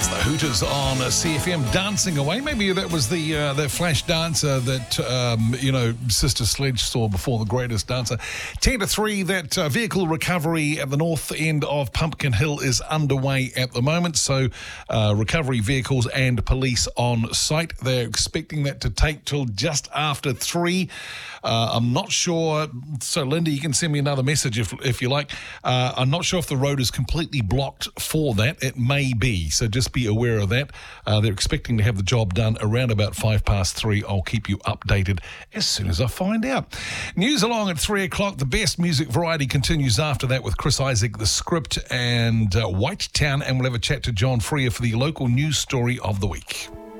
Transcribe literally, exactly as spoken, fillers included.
That's the Hooters on C F M, dancing away. Maybe that was the uh, that flash dancer that, um, you know, Sister Sledge saw before, the greatest dancer. ten to three, that uh, vehicle recovery at the north end of Pumpkin Hill is underway at the moment. So uh, recovery vehicles and police on site. They're expecting that to take till just after three. Uh, I'm not sure. So, Linda, you can send me another message if if you like. Uh, I'm not sure if the road is completely blocked for that. It may be. So just be aware of that. Uh, they're expecting to have the job done around about five past three. I'll keep you updated as soon as I find out. News along at three o'clock. The best music variety continues after that with Chris Isaac, The Script, and uh, White Town. And we'll have a chat to John Freer for the local news story of the week.